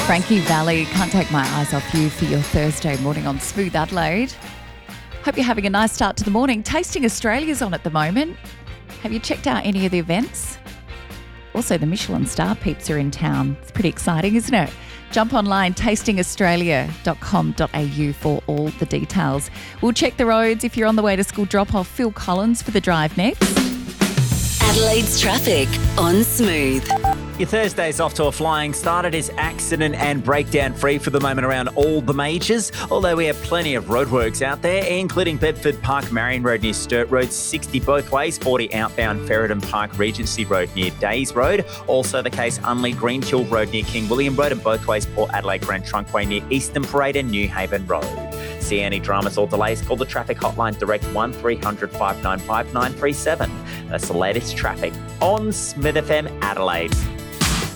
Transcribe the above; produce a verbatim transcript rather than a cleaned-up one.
Frankie Valley, can't take my eyes off you for your Thursday morning on Smooth Adelaide. Hope you're having a nice start to the morning. Tasting Australia's on at the moment. Have you checked out any of the events? Also, the Michelin star peeps are in town. It's pretty exciting, isn't it? Jump online, tasting australia dot com dot a u for all the details. We'll check the roads if you're on the way to school drop-off. Phil Collins for the drive next. Adelaide's traffic on Smooth. Your Thursday's off to a flying start. It is accident and breakdown free for the moment around all the majors, although we have plenty of roadworks out there, including Bedford Park, Marion Road near Sturt Road, sixty both ways, forty outbound Ferryden Park, Regency Road near Days Road. Also the case Unley Greenhill Road near King William Road, and both ways Port Adelaide Grand Trunkway near Eastern Parade and New Haven Road. See any dramas or delays, call the traffic hotline direct one three hundred five nine five nine three seven. That's the latest traffic on Smith F M Adelaide.